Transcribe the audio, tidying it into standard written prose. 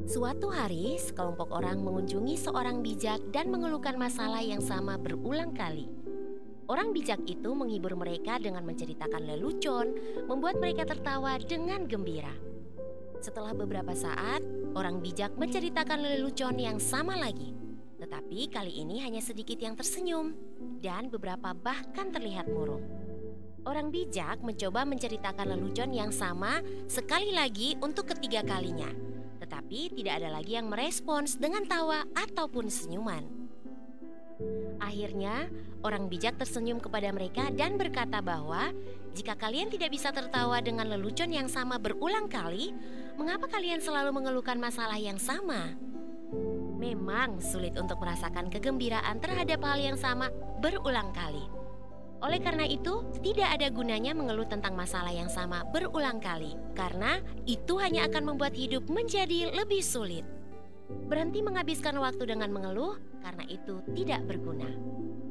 Suatu hari, sekelompok orang mengunjungi seorang bijak dan mengeluhkan masalah yang sama berulang kali. Orang bijak itu menghibur mereka dengan menceritakan lelucon, membuat mereka tertawa dengan gembira. Setelah beberapa saat, orang bijak menceritakan lelucon yang sama lagi. Tetapi kali ini hanya sedikit yang tersenyum, dan beberapa bahkan terlihat murung. Orang bijak mencoba menceritakan lelucon yang sama sekali lagi untuk ketiga kalinya. Tetapi tidak ada lagi yang merespons dengan tawa ataupun senyuman. Akhirnya, orang bijak tersenyum kepada mereka dan berkata bahwa jika kalian tidak bisa tertawa dengan lelucon yang sama berulang kali, mengapa kalian selalu mengeluhkan masalah yang sama? Memang sulit untuk merasakan kegembiraan terhadap hal yang sama berulang kali. Oleh karena itu, tidak ada gunanya mengeluh tentang masalah yang sama berulang kali, karena itu hanya akan membuat hidup menjadi lebih sulit. Berhenti menghabiskan waktu dengan mengeluh, karena itu tidak berguna.